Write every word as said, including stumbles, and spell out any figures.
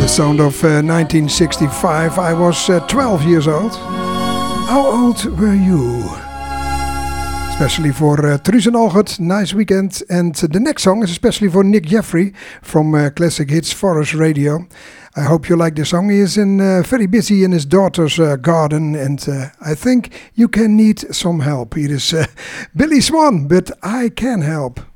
Sound of uh, nineteen sixty-five. I was uh, twelve years old. How old were you? Especially for uh, Truus and Algot, nice weekend. And uh, the next song is especially for Nick Jeffrey from uh, Classic Hits Forest Radio. I hope you like the song. He is in, uh, very busy in his daughter's uh, garden, and uh, I think you can need some help. It is uh, Billy Swan, but I can help.